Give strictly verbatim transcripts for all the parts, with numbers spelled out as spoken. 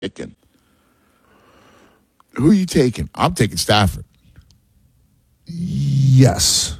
picking? Who are you taking? I'm taking Stafford. Yes.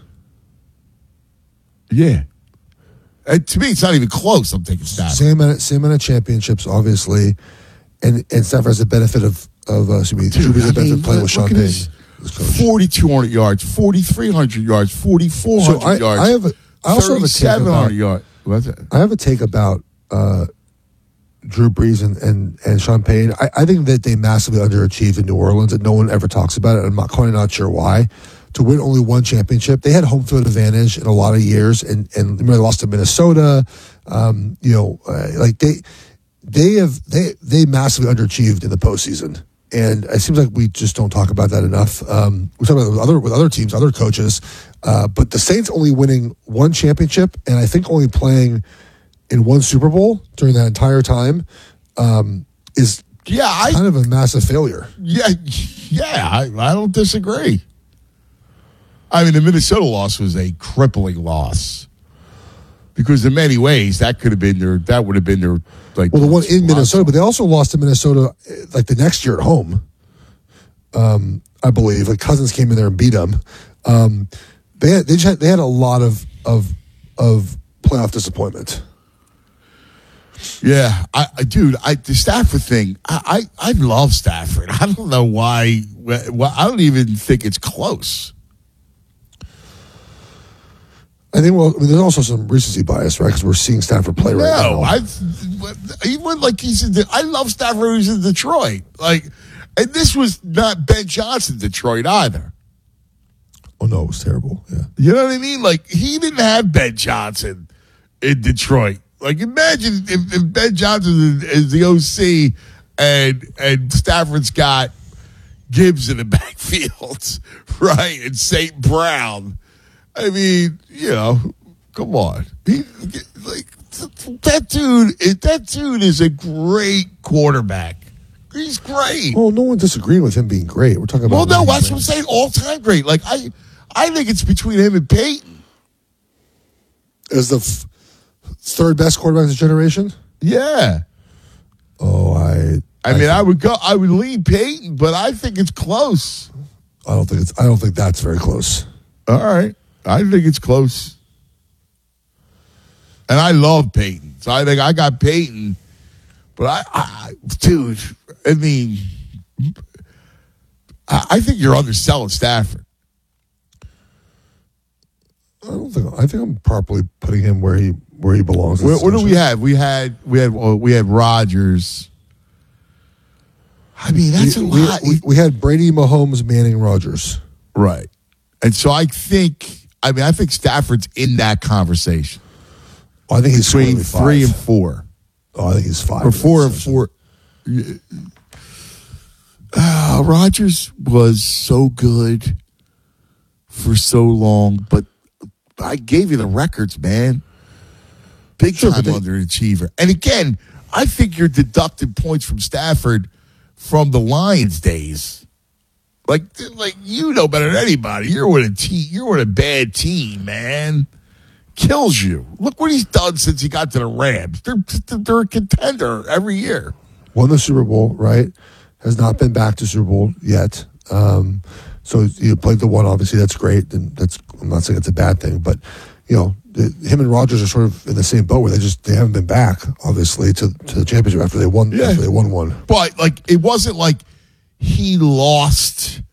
Yeah. And to me, it's not even close. I'm taking Stafford. Same amount of, same amount of championships, obviously, and and Stafford has the benefit of of uh, excuse me, Dude, has the benefit of playing with Sean Payton. forty-two hundred yards, forty-three hundred yards, forty-four hundred so I, yards. I have a, I also have a take about, yards. What's that? I have a take about uh, Drew Brees and, and, and Sean Payton. I, I think that they massively underachieved in New Orleans, and no one ever talks about it. I'm not kind of not sure why. To win only one championship, they had home field advantage in a lot of years, and and remember they lost to Minnesota. Um, you know, uh, like they they have they they massively underachieved in the postseason. And it seems like we just don't talk about that enough. Um, we talk about it with other with other teams, other coaches, uh, but the Saints only winning one championship, and I think only playing in one Super Bowl during that entire time um, is yeah, I, kind of a massive failure. Yeah, yeah, I, I don't disagree. I mean, the Minnesota loss was a crippling loss because in many ways that could have been their that would have been their. Like well, the one in Minnesota, but they also lost to Minnesota like the next year at home, um, I believe. Like Cousins came in there and beat them. Um, they had, they just had, they had a lot of of of playoff disappointment. Yeah, I, I dude, I the Stafford thing. I, I I love Stafford. I don't know why. Well, I don't even think it's close. I think, well, I mean, there's also some recency bias, right? Because we're seeing Stafford play right now. No, I even like he's in. I love Stafford who's in Detroit. Like, and this was not Ben Johnson Detroit either. Oh no, it was terrible. Yeah, you know what I mean. Like he didn't have Ben Johnson in Detroit. Like imagine if, if Ben Johnson is, is the O C and and Stafford's got Gibbs in the backfield, right, and Saint Brown. I mean, you know, come on. He, like that dude, that dude is a great quarterback. He's great. Oh, no one disagreeing with him being great. We're talking about. Well, no, that's what I'm saying. All time great. Like I, I think it's between him and Peyton. As the f- third best quarterback of the generation. Yeah. Oh, I. I, I mean, I would go. I would lean Peyton, but I think it's close. I don't think it's. I don't think that's very close. All right. I think it's close. And I love Peyton. So I think I got Peyton. But I, I dude, I mean, I, I think you're underselling Stafford. I don't think. I think I'm properly putting him where he where he belongs. What, what do we have? We had we had well, we had Rodgers. I mean, that's we, a lot. We, we, we had Brady, Mahomes, Manning, Rodgers. Right. And so I think. I mean, I think Stafford's in that conversation. Oh, I think he's between three and four. Oh, I think he's five. Or four and four. Uh, Rodgers was so good for so long, but I gave you the records, man. Big sure, time they, underachiever. And again, I think you're deducting points from Stafford from the Lions days. Like, like you know better than anybody. You're with a team. You're with a bad team, man. Kills you. Look what he's done since he got to the Rams. They're they're a contender every year. Won the Super Bowl, right? Has not been back to Super Bowl yet. Um, so you played the one. Obviously, that's great. And that's I'm not saying it's a bad thing, but you know, the, him and Rodgers are sort of in the same boat where they just they haven't been back, obviously, to to the championship after they won. Yeah. After they won one. But like, it wasn't like. He lost,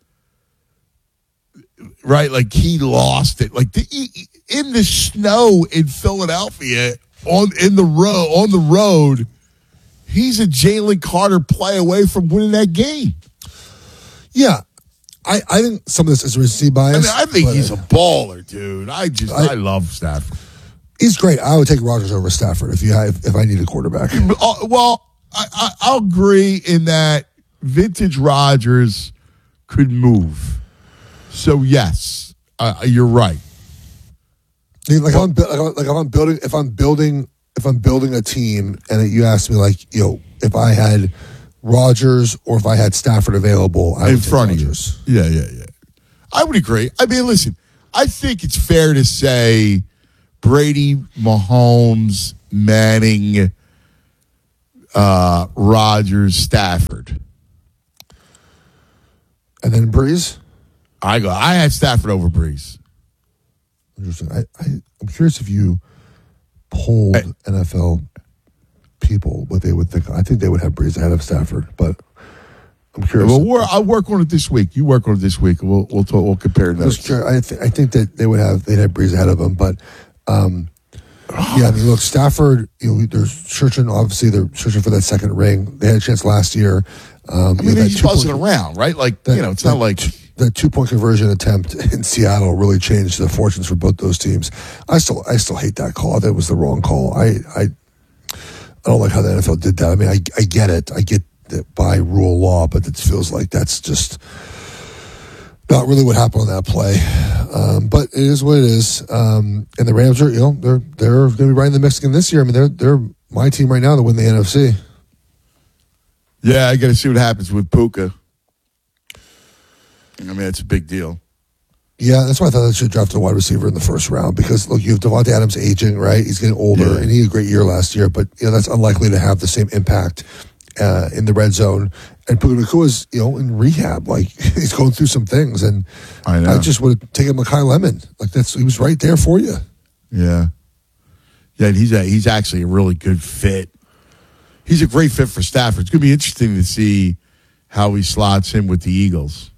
right? Like he lost it. Like the, in the snow in Philadelphia on in the road on the road, he's a Jalen Carter play away from winning that game. Yeah, I, I think some of this is recency bias. I mean, I think he's a baller, dude. I just I, I love Stafford. He's great. I would take Rodgers over Stafford if you have, if I need a quarterback. Uh, well, I, I, I'll agree in that. Vintage Rodgers could move, so yes, uh, you're right. Like, well, I'm, like if I'm building, if I'm building, if I'm building a team, and you ask me, like, you know, if I had Rodgers or if I had Stafford available, I in front of you, yeah, yeah, yeah, I would agree. I mean, listen, I think it's fair to say Brady, Mahomes, Manning. uh, Rodgers, Stafford. And then Breeze? I go. I had Stafford over Breeze. Interesting. I, I, I'm curious if you polled I, N F L people what they would think. I think they would have Breeze ahead of Stafford, but I'm curious. Well, we're, I'll work on it this week. You work on it this week. We'll we'll talk, we'll compare notes. I, th- I think that they would have they'd have Breeze ahead of him, but um, yeah. I mean, look, Stafford. You know, they're searching. Obviously, they're searching for that second ring. They had a chance last year. Um, I mean, you know, he's buzzing around, right? Like that, you know, it's that, not like the two point conversion attempt in Seattle really changed the fortunes for both those teams. I still I still hate that call. That was the wrong call. I I. I don't like how the N F L did that. I mean, I I get it. I get that by rule law, but it feels like that's just not really what happened on that play. Um, but it is what it is. Um, and the Rams are, you know, they're they're going to be right in the mix again this year. I mean, they're they're my team right now to win the N F C. Yeah, I got to see what happens with Puka. I mean, it's a big deal. Yeah, that's why I thought they should draft a wide receiver in the first round because, look, you have Devontae Adams aging, right? He's getting older, yeah. and he had a great year last year, but you know that's unlikely to have the same impact uh, in the red zone. And Puka Nacua is, you know, in rehab. Like, he's going through some things, and I, know. I just would have taken Mekhi Lemon. Like, that's he was right there for you. Yeah. Yeah, and he's, a, he's actually a really good fit. He's a great fit for Stafford. It's going to be interesting to see how he slots in with the Eagles.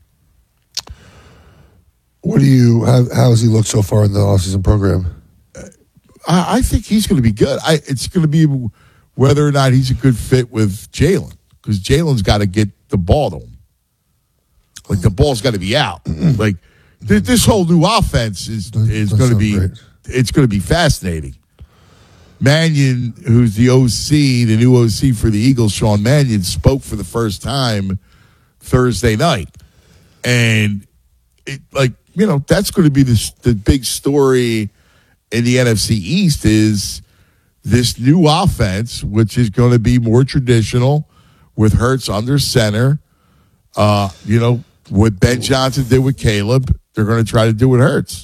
What do you? How, how has he looked so far in the offseason program? I, I think he's going to be good. I, it's going to be whether or not he's a good fit with Jalen, because Jalen's got to get the ball to him. Like the ball's got to be out. Like th- this whole new offense is is going to be. Great. It's going to be fascinating. Mannion, who's the O C, the new O C for the Eagles, Sean Mannion, spoke for the first time Thursday night, and it like. You know, that's going to be the, the big story in the N F C East is this new offense, which is going to be more traditional with Hurts under center. Uh, you know, what Ben Johnson did with Caleb, they're going to try to do with Hurts.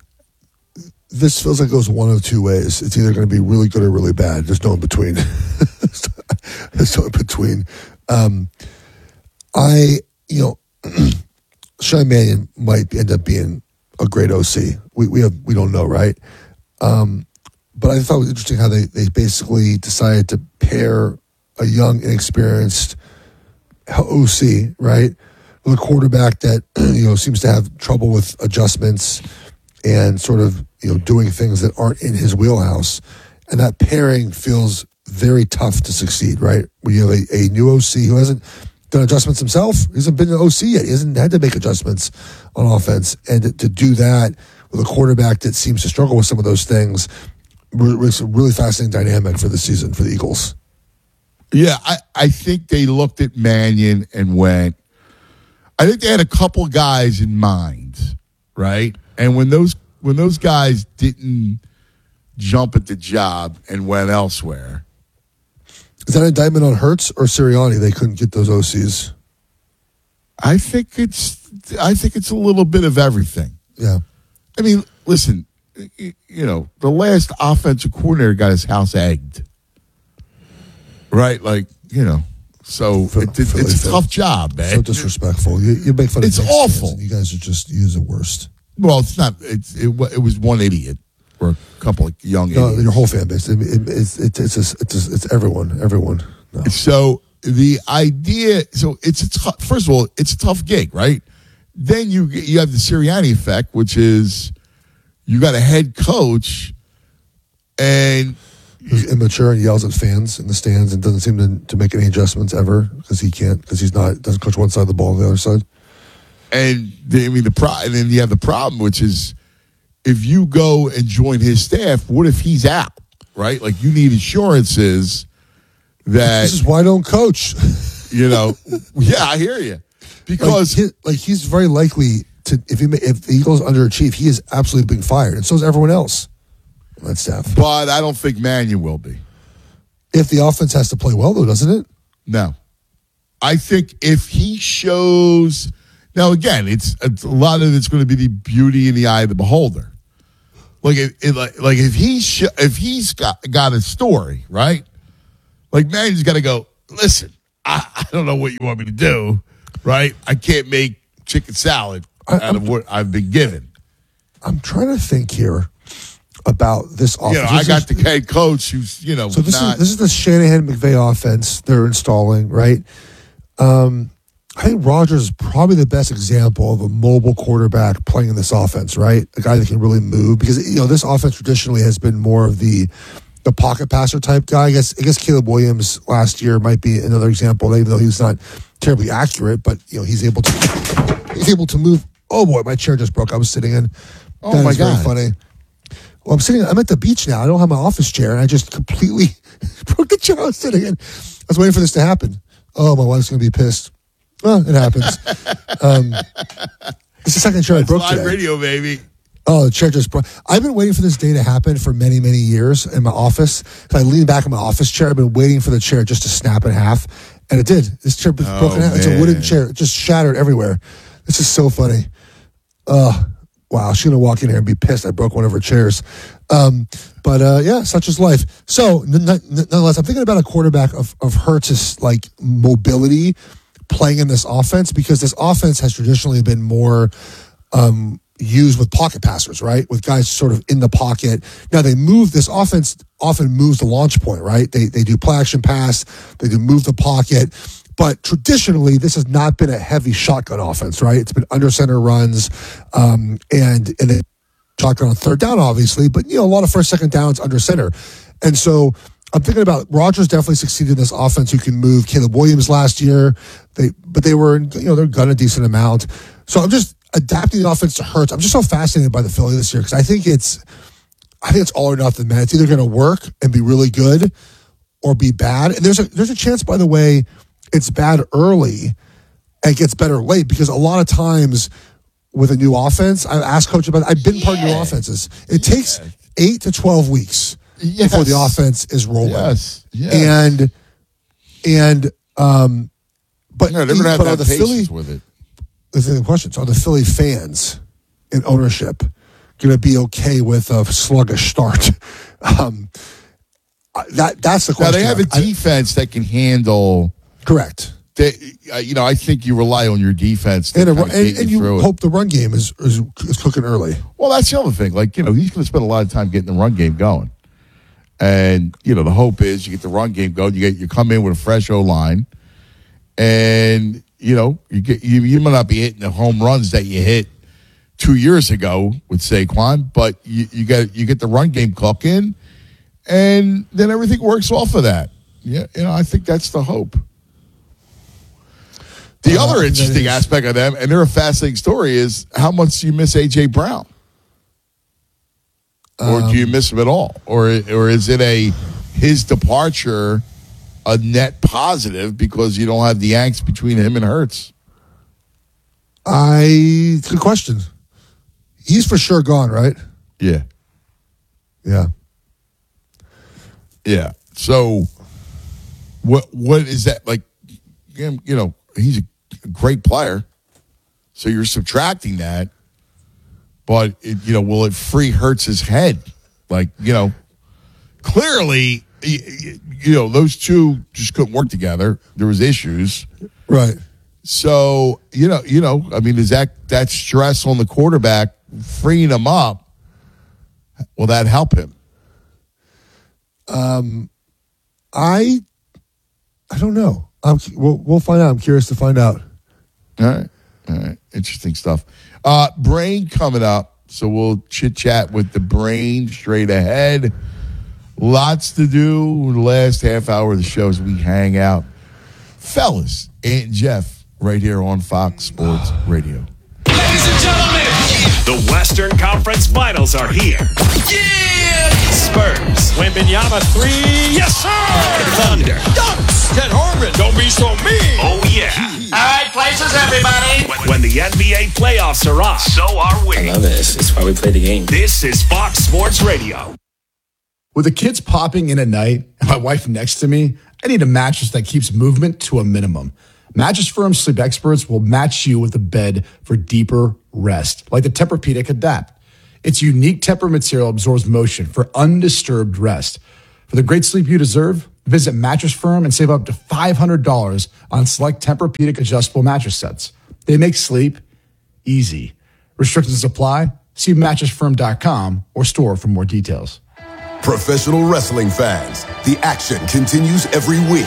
This feels like it goes one of two ways. It's either going to be really good or really bad. There's no in between. There's no in between. Um, I, you know... Sean Mannion might end up being a great O C. We we have we don't know, right? Um, but I thought it was interesting how they, they basically decided to pair a young, inexperienced O C, right, with a quarterback that you know seems to have trouble with adjustments and sort of you know doing things that aren't in his wheelhouse, and that pairing feels very tough to succeed, right? When you have a, a new O C who hasn't done adjustments himself. He hasn't been an O C yet. He hasn't had to make adjustments on offense. And to, to do that with a quarterback that seems to struggle with some of those things, it's a really fascinating dynamic for the season for the Eagles. Yeah, I, I think they looked at Mannion and went, I think they had a couple guys in mind, right? And when those when those guys didn't jump at the job and went elsewhere, is that an indictment on Hurts or Sirianni? They couldn't get those O Cs. I think it's. I think it's a little bit of everything. Yeah. I mean, listen. You know, the last offensive coordinator got his house egged, right? Like, you know, so Phil, it, it, Philly, it's a Phil. tough job, man. So disrespectful. You, you make fun of. It's awful. You guys are just you guys are the worst. Well, it's not. It's it, it was one idiot. Or a couple of young no, idiots. Your whole fan base. It, it, it's it's it's just, it's, just, it's everyone. Everyone. No. So the idea. So it's a tough. First of all, it's a tough gig, right? Then you you have the Sirianni effect, which is you got a head coach, and who's immature and yells at fans in the stands and doesn't seem to to make any adjustments ever because he can't because he's not doesn't coach one side of the ball and the other side. And the, I mean the pro, and then you have the problem, which is. If you go and join his staff, what if he's out, right? Like, you need assurances that... This is why I don't coach. You know, yeah, I hear you. Because... Like, his, like he's very likely to... If he if the Eagles underachieve, he is absolutely being fired. And so is everyone else on that staff. But I don't think Mannion will be. If the offense has to play well, though, doesn't it? No. I think if he shows... Now, again, it's, it's a lot of it's going to be the beauty in the eye of the beholder. Like, it, it, like, like if he sh- if he's got got a story, right? Like, Marion's got to go, listen, I, I don't know what you want me to do, right? I can't make chicken salad I, out of what I've been given. I'm trying to think here about this offense. You know, I got the head coach who's, you know, so this not, is this is the Shanahan McVay offense they're installing, right? Um, I think Rodgers is probably the best example of a mobile quarterback playing in this offense, right? A guy that can really move, because you know this offense traditionally has been more of the the pocket passer type guy. I guess I guess Caleb Williams last year might be another example, even though he was not terribly accurate, but you know he's able to he's able to move. Oh boy, my chair just broke. I was sitting in. Oh That my is God. very funny. Well, I'm sitting. I'm at the beach now. I don't have my office chair, and I just completely broke the chair I was sitting in. I was waiting for this to happen. Oh, my wife's going to be pissed. Well, it happens. um, it's the second chair I it's broke live today. radio, baby. Oh, the chair just broke. I've been waiting for this day to happen for many, many years in my office. If I lean back in my office chair, I've been waiting for the chair just to snap in half, and it did. This chair was Oh, broken in half. It's a wooden man. chair. It just shattered everywhere. This is so funny. Uh, wow, she's going to walk in here and be pissed I broke one of her chairs. Um, but uh, yeah, such is life. So n- n- nonetheless, I'm thinking about a quarterback of, of Hurts' like mobility playing in this offense, because this offense has traditionally been more um, used with pocket passers, right? With guys sort of in the pocket. Now they move, this offense often moves the launch point, right? They, they do play action pass, they do move the pocket. But traditionally, this has not been a heavy shotgun offense, right? It's been under center runs, um, and and then shotgun on third down, obviously. But you know, a lot of first, second downs under center, and so I'm thinking about Rodgers definitely succeeded in this offense who can move. Caleb Williams last year, they but they were you know they're gun a decent amount. So I'm just adapting the offense to Hurts. I'm just so fascinated by the Philly this year because I think it's I think it's all or nothing, man. It's either going to work and be really good or be bad. And there's a there's a chance, by the way, it's bad early and gets better late, because a lot of times with a new offense, I asked Coach about it. I've been part of new Yeah. offenses. It Yeah. takes eight to twelve weeks Yes. before the offense is rolling. Yes. Yes. And, and, um, but, No, they're going to have but are that the Philly, patience with it. this is the question. So are the Philly fans in ownership going to be okay with a sluggish start? Um, that that's the Now, question. they have a I- defense that can handle. correct. They, uh, you know, I think you rely on your defense to And, a, kind of and, get and you you through it. hope the run game is, is is cooking early. Well, that's the other thing. Like, you know, he's going to spend a lot of time getting the run game going. And, you know, the hope is you get the run game going. You get you come in with a fresh O-line. And, you know, you get you, you might not be hitting the home runs that you hit two years ago with Saquon, but you, you get you get the run game cooking, and then everything works off of that. Yeah, you know, I think that's the hope. The Uh, other that interesting is- aspect of them, and they're a fascinating story, is how much do you miss A J Brown? Or do you miss him at all? Or or is it a his departure a net positive because you don't have the angst between him and Hurts? I good question. He's for sure gone, right? Yeah. Yeah. Yeah. So what what is that like? You know, he's a great player. So you're subtracting that. But, it, you know, will it free Hurts' head? Like, you know, clearly, y- y- you know, those two just couldn't work together. There was issues. Right. So, you know, you know, I mean, is that that stress on the quarterback freeing him up? Will that help him? I I don't know. I'm, we'll, we'll find out. I'm curious to find out. All right. All right. Interesting stuff. Uh, Brain coming up. So we'll chit chat with the Brain straight ahead. Lots to do. The last half hour of the show as we hang out. Fellas, Aunt Jeff, right here on Fox Sports Radio. Ladies and gentlemen, the Western Conference Finals are here. Yeah! Spurs. Wembanyama three. Yes, sir! Thunder. Dunks. Ted Harmon. Don't be so mean. Oh, yeah. All right, places, everybody. When, when the N B A playoffs are on, so are we. I love this. It's why we play the game. This is Fox Sports Radio. With the kids popping in at night and my wife next to me, I need a mattress that keeps movement to a minimum. Mattress Firm Sleep Experts will match you with a bed for deeper rest, like the Tempur-Pedic Adapt. Its unique Tempur material absorbs motion for undisturbed rest. For the great sleep you deserve, Visit Mattress Firm and save up to five hundred dollars on select Tempur-Pedic adjustable mattress sets. They make sleep easy. Restrictions apply. See mattress firm dot com or store for more details. Professional wrestling fans, the action continues every week.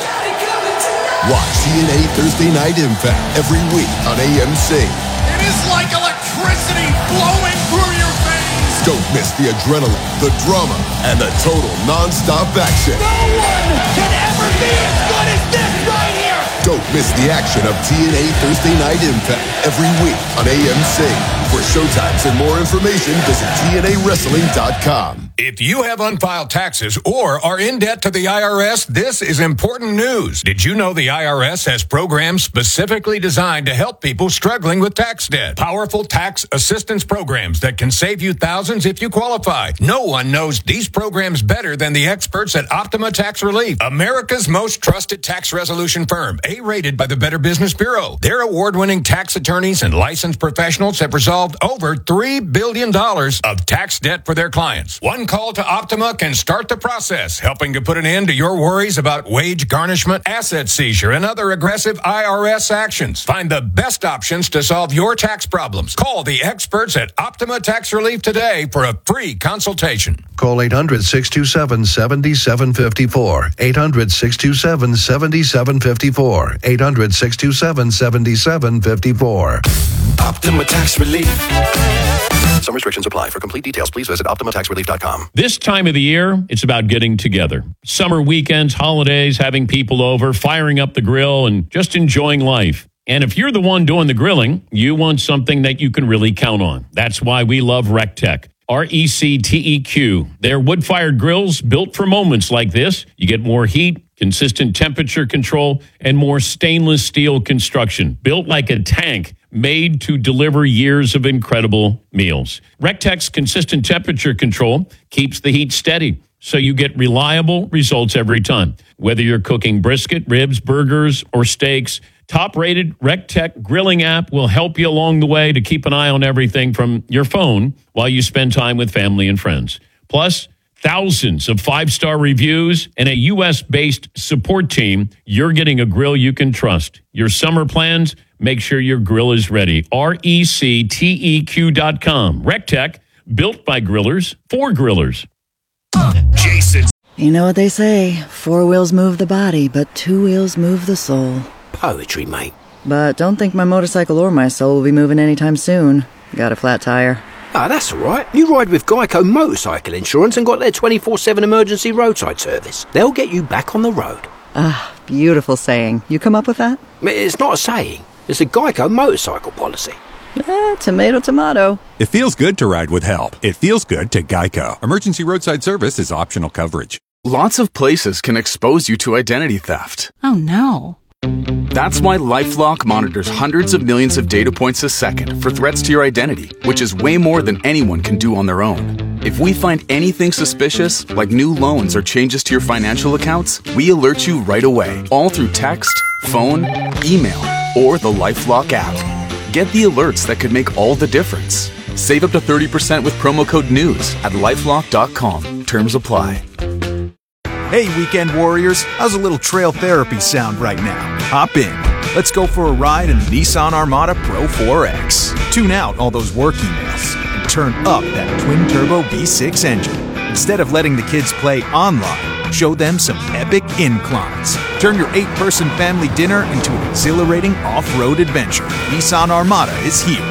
Watch T N A Thursday Night Impact every week on A M C. It is like electricity flowing through your veins. Don't miss the adrenaline, the drama, and the total non-stop action. No one can ever be as good as this right here. Don't miss the action of T N A Thursday Night Impact every week on A M C. For showtimes and more information, visit T N A wrestling dot com. If you have unfiled taxes or are in debt to the I R S, this is important news. Did you know the I R S has programs specifically designed to help people struggling with tax debt? Powerful tax assistance programs that can save you thousands if you qualify. No one knows these programs better than the experts at Optima Tax Relief, America's most trusted tax resolution firm, A-rated by the Better Business Bureau. Their award-winning tax attorneys and licensed professionals have resolved over three billion dollars of tax debt for their clients. One call to Optima can start the process, helping to put an end to your worries about wage garnishment, asset seizure, and other aggressive I R S actions. Find the best options to solve your tax problems. Call the experts at Optima Tax Relief today for a free consultation. Call eight hundred, six two seven, seven seven five four. eight hundred, six two seven, seven seven five four. eight hundred, six two seven, seven seven five four. Optima Tax Relief. Some restrictions apply. For complete details, please visit optima tax relief dot com. This time of the year, it's about getting together. Summer weekends, holidays, having people over, firing up the grill, and just enjoying life. And if you're the one doing the grilling, you want something that you can really count on. That's why we love RecTech. R E C T E Q. They're wood-fired grills built for moments like this. You get more heat, consistent temperature control, and more stainless steel construction. Built like a tank, made to deliver years of incredible meals. RecTech's consistent temperature control keeps the heat steady, so you get reliable results every time. Whether you're cooking brisket, ribs, burgers, or steaks, top-rated RecTech grilling app will help you along the way to keep an eye on everything from your phone while you spend time with family and friends. Plus, thousands of five-star reviews and a U S-based support team. You're getting a grill you can trust. Your summer plans, make sure your grill is ready. R E C T E Q dot com. RecTech, built by grillers for grillers. Jason. You know what they say, four wheels move the body, but two wheels move the soul. Poetry, mate. But don't think my motorcycle or my soul will be moving anytime soon. Got a flat tire. Ah, that's all right. You ride with Geico Motorcycle Insurance and got their twenty-four seven emergency roadside service. They'll get you back on the road. Ah, beautiful saying. You come up with that? It's not a saying. It's a Geico motorcycle policy. Eh, tomato, tomato. It feels good to ride with help. It feels good to Geico. Emergency roadside service is optional coverage. Lots of places can expose you to identity theft. Oh, no. That's why LifeLock monitors hundreds of millions of data points a second for threats to your identity, which is way more than anyone can do on their own. If we find anything suspicious, like new loans or changes to your financial accounts, we alert you right away, all through text, phone, email, or the LifeLock app. Get the alerts that could make all the difference. Save up to thirty percent with promo code NEWS at lifelock dot com. Terms apply. Hey, weekend warriors, how's a little trail therapy sound right now? Hop in. Let's go for a ride in the Nissan Armada Pro four X. Tune out all those work emails and turn up that twin-turbo V six engine. Instead of letting the kids play online, show them some epic inclines. Turn your eight-person family dinner into an exhilarating off-road adventure. Nissan Armada is here.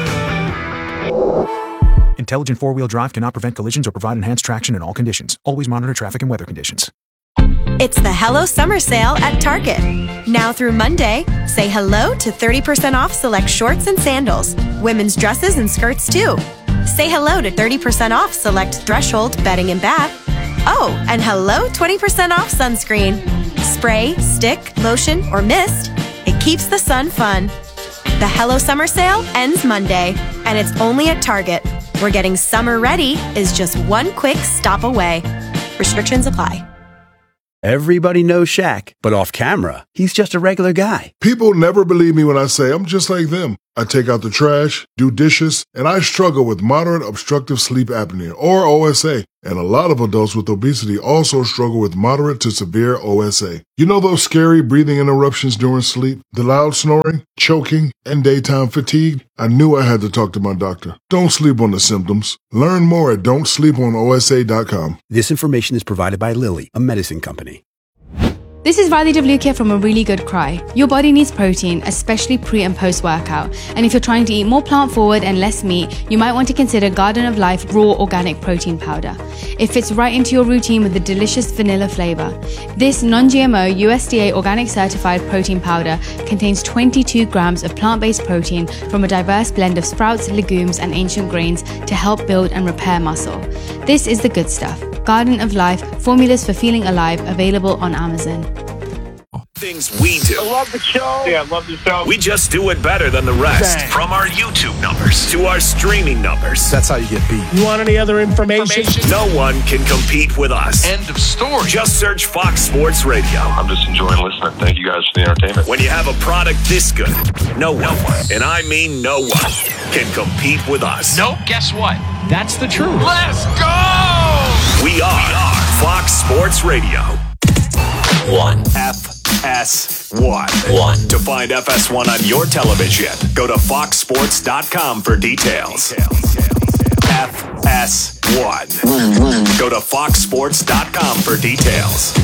Intelligent four-wheel drive cannot prevent collisions or provide enhanced traction in all conditions. Always monitor traffic and weather conditions. It's the Hello Summer Sale at Target. Now through Monday, say hello to thirty percent off select shorts and sandals, women's dresses and skirts too. Say hello to thirty percent off select Threshold bedding and bath. Oh, and hello twenty percent off sunscreen. Spray, stick, lotion, or mist, it keeps the sun fun. The Hello Summer Sale ends Monday, and it's only at Target, where getting summer ready is just one quick stop away. Restrictions apply. Everybody knows Shaq, but off camera, he's just a regular guy. People never believe me when I say I'm just like them. I take out the trash, do dishes, and I struggle with moderate obstructive sleep apnea, or O S A. And a lot of adults with obesity also struggle with moderate to severe O S A. You know those scary breathing interruptions during sleep, the loud snoring, choking, and daytime fatigue? I knew I had to talk to my doctor. Don't sleep on the symptoms. Learn more at don't sleep on O S A dot com. This information is provided by Lilly, a medicine company. This is Riley Davlukia from A Really Good Cry. Your body needs protein, especially pre and post workout. And if you're trying to eat more plant forward and less meat, you might want to consider Garden of Life Raw Organic Protein Powder. It fits right into your routine with a delicious vanilla flavor. This non-G M O U S D A organic certified protein powder contains twenty-two grams of plant-based protein from a diverse blend of sprouts, legumes, and ancient grains to help build and repair muscle. This is the good stuff. Garden of Life, formulas for feeling alive, available on Amazon. Things we do. I love the show. Yeah, I love the show. We just do it better than the rest. Bang. From our YouTube numbers to our streaming numbers. That's how you get beat. You want any other information? information? No one can compete with us. End of story. Just search Fox Sports Radio. I'm just enjoying listening. Thank you guys for the entertainment. When you have a product this good, no one, no one, and I mean no one, can compete with us. Nope, guess what? That's the truth. Let's go! We are, we are Fox Sports Radio. One. F S one. One. To find F S one on your television, go to fox sports dot com for details. F S one. Go to fox sports dot com for details.